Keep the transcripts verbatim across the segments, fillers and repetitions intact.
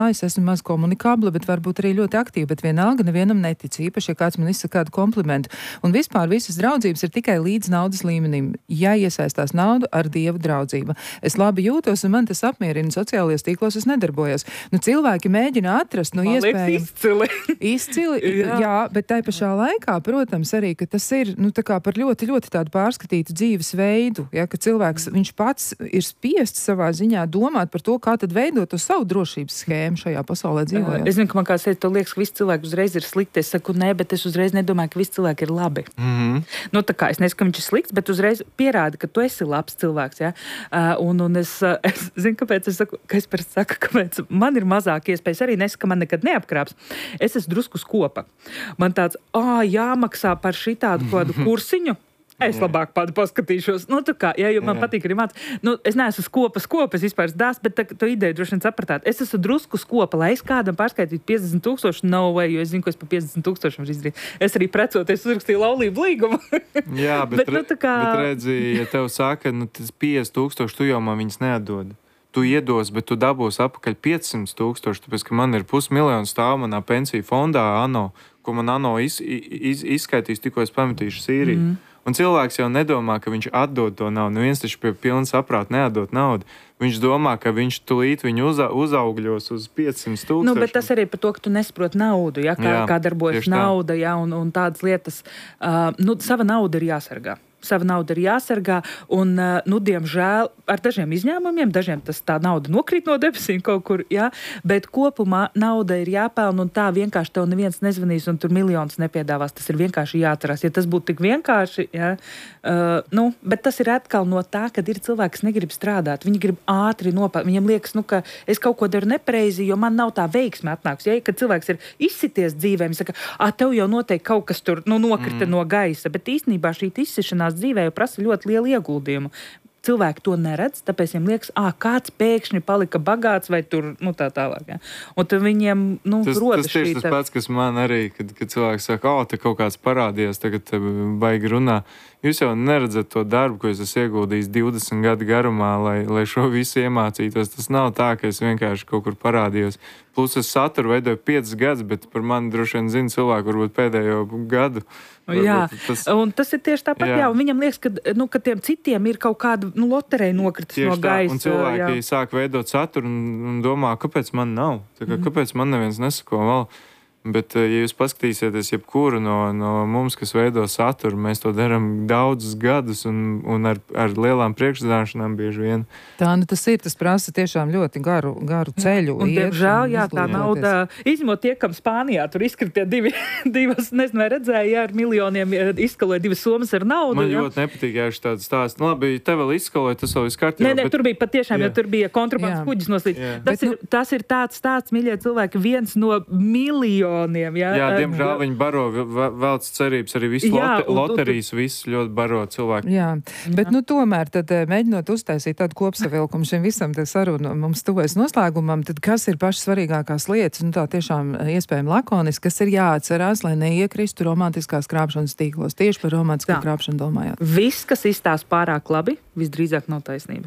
es esmu maz komunikabla, bet varbūt arī ļoti aktīva, bet vienalga nevienam netic, īpaši, ja kāds man izsaka kādu komplimentu. Un vispār visas draudzības ir tikai līdz naudas līmenim, ja iesaistās naudu ar Dievu draudzību. Es labi jūtos, un man tas apmierina, sociālajos tīklos es nedarbojos. Nu, cilvēki mēģina atrast, nu, iespējams... izcili. Izcili, jā. jā, bet tai pašā laikā, protams, arī, ka tas ir, nu, tā kā par ļoti, ļoti tādu pārskatītu dzīves veidu, ja, ka cilvēks, viņš pats ir spiests savā ziņā domāt par to, kā tad veidot to savu drošības schēmu šajā pasaulē dzīvojot. Es zinu, ka man kāds teica, to liekas, ka visi cilvēki uzreiz ir slikti. Es saku, nē, bet es uzreiz nedomāju, ka visi cilvēki ir labi. Mm-hmm. Nu, tā kā es nesaku, ka viņš ir slikts, bet uzreiz pierāda, ka tu esi labs cilvēks. Ja? Uh, un, un es, uh, es zinu, kāpēc es saku, ka es parasti saku, kāpēc man ir mazāk iespējas. Arī nesaku, ka man nekad neapkrāps. Es esmu drusku skopa. Man tāds, ā, jāmaksā par šitādu kādu kursiņu. Es jā. labāk pati paskatīšos. Nu, tā kā, ja, jo man jā. patīk arī māc. Nu, es neesmu skopa, skopa, es vispār dās, bet tā, to ideju droši vien sapratāt. Es esmu drusku skopa, lai es kādam pārskaitītu piecdesmit tūkstoši, no way, jo es zinu, ko es pa piecdesmit tūkstošiem var izdarīt. Es arī precoties uzrakstīju laulību līgumu. Jā, bet, bet, nu, tā kā... bet redzi, ja tev saka, nu, tas piecdesmit tūkstoši, tu jau man viņas neatdod. Tu iedos, bet tu dabūsi apakaļ piecsimt tūkstoši, tāpēc, ka man ir pusmiljonu stāv manā pensiju fondā ANO, ko man ANO iz, iz, izskaitīs, tikko es pametīšu Sīriju. Mm. Un cilvēks jau nedomā, ka viņš atdod to naudu. Nu, viens taču pie pilna saprāta neatdod naudu. Viņš domā, ka viņš tulīt viņu uza, uzaugļos uz piecsimt tūkstoši. Nu, bet tas arī par to, ka tu nesaproti naudu, ja? kā, jā, kā darbojas nauda, ja? un, un tādas lietas. Uh, nu, sava nauda ir jāsargā. Sava nauda ir jāsargā, un, nu, diemžēl, ar dažiem izņēmumiem, dažiem tas tā nauda nokrīt no debesīm kaut kur, jā, bet kopumā nauda ir jāpelna, un tā vienkārši tev neviens nezvanīs, un tur miljonus nepiedāvās. Tas ir vienkārši jāatcerās. Ja tas būtu tik vienkārši, jā, uh, nu, bet tas ir atkal no tā, kad ir cilvēki, kas negrib strādāt. Viņi grib ātri nopelnīt. Viņiem liekas, nu, ka es kaut ko daru nepareizi, jo man nav tā veiksme atnāks. Ja, kad cilvēks ir izsities dzīvē, viņš saka, ah, tev jau noteikti kaut kas tur, nu, nokrita mm. no gaisa, bet īstenībā šī izsišanās dzīvē jau prasa ļoti lielu ieguldījumu. Cilvēki to neredz, tāpēc viņiem liekas, ā, kāds pēkšņi palika bagāts vai tur, nu tā tālāk. Ja. Un tad viņiem, nu, tas, rodas tas tieši šī... tas pats, kas man arī, kad, kad cilvēks saka, o, te kaut kāds parādījās, tagad te baigi runā. Jūs jau neredzat to darbu, ko es esmu ieguldījis divdesmit gadu garumā, lai, lai šo visu iemācītos. Tas nav tā, ka es vienkārši kaut kur parādījos. Plus es saturu veidoju piecus gadus, bet par mani droši vien zina cilvēku varbūt pēdējo gadu. Jā, tas, un tas ir tieši tāpat, jā, jā un viņam liekas, ka, nu, ka tiem citiem ir kaut kāda, nu, lotereja nokritis no gaisa. Tā, un cilvēki jā. sāk veidot saturu un, un domā, kāpēc man nav? Tā kā, mm. Kāpēc man neviens nesako vēl? Bet, ja jūs paskatīsieties jebkuru no, no mums, kas veido saturu, mēs to darām daudzus gadus un, un ar, ar lielām priekšzināšanām bieži vien. Tā, nu tas ir, tas prasa tiešām ļoti garu, garu ceļu. Un, diemžēl, jā, tā nauda, izņemot tie, kam Spānijā tur izkritie divi, divas, nezinu, vai redzēja, jā, ar miljoniem izskaloja divas somas ar naudu. Man jā. ļoti nepatīk, jā, šī tāda stāsta. Nu, labi, te vēl izskaloja, tas vēl viss kārtībā. Nē, nē, bet... tur bija patiešām, jā. jo tur bija kontrabandas kuģis noslīd. Tas, bet, ir, nu... tas ir tāds stāsts, mīļie cilvēki, viens no miljoniem. Jā, jā, diemžēl viņi baro velc cerības, arī visu jā, lote, loterijas, viss ļoti baro cilvēku. Jā, bet jā. nu tomēr tad mēģinot uztaisīt tādu kopsavilkumu šim visam te sarunu mums tuvojas noslēgumam, tad kas ir pašas svarīgākās lietas, nu tā tiešām iespējami lakoniski, kas ir jāatcerās, lai neiekristu romantiskās krāpšanas tīklos, tieši par romantisko tā. krāpšanu domājot. Viss, kas izstāsta pārāk labi, visdrīzāk nav taisnība.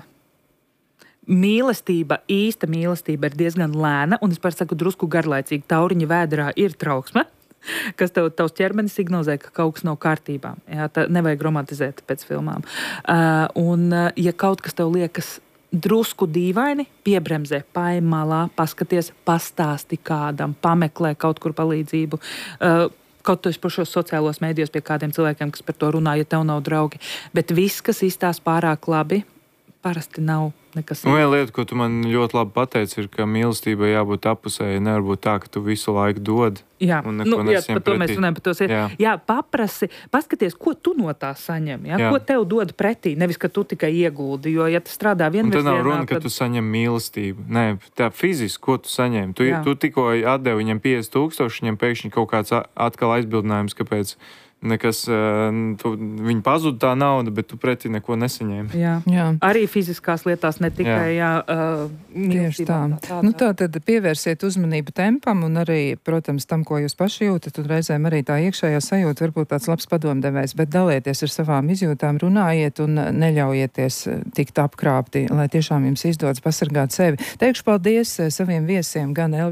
Mīlestība, īsta mīlestība ir diezgan lēna, un es par saku drusku garlaicīgi. Tauriņa vēderā ir trauksme, kas tev, tavs ķermenis signalizē, ka kaut kas nav kārtībā. Jā, tā nevajag romantizēt pēc filmām. Uh, un, uh, ja kaut kas tev liekas drusku dīvaini, piebremzē, paim malā, paskaties, pastāsti kādam, pameklē kaut kur palīdzību. Uh, Kaut tu esi par šos sociālos mēdījos pie kādiem cilvēkiem, kas par to runā, ja tev nav draugi. Bet viss, kas izstāsta pārāk labi, parasti nav nekas. Nu, viena lieta, ko tu man ļoti labi pateici, ir, ka mīlestībai jābūt apusēji. Nevar būt tā, ka tu visu laiku dod. Jā, nu, jā par to pretī. Mēs runājam. Par to jā. jā, paprasi, paskaties, ko tu no tā saņem. Jā? Jā. Ko tev dod pretī, nevis, ka tu tikai ieguldi. Jo, ja tu strādā vienvirzienā... Un tad nav runa, tad... ka tu saņem mīlestību. Nē, tā fiziski, ko tu saņem. Tu, tu tikko atdevi viņam piecdesmit tūkstoši, viņam pēkšņi kaut kāds atkal aizbildinājums, kāpēc nekas, tu, viņi pazuda tā nauda, bet tu pretī neko nesaņēmi. Jā. Jā. Arī fiziskās lietās, ne tikai jā. Jā, uh, Tieši tā. tā nu, tā tad pievērsiet uzmanību tempam un arī, protams, tam, ko jūs paši jūtat, un reizēm arī tā iekšējā sajūta varbūt tāds labs padomdevējs, bet dalieties ar savām izjūtām, runājiet un neļaujieties tikt apkrāpti, lai tiešām jums izdodas pasargāt sevi. Teikšu paldies saviem viesiem, gan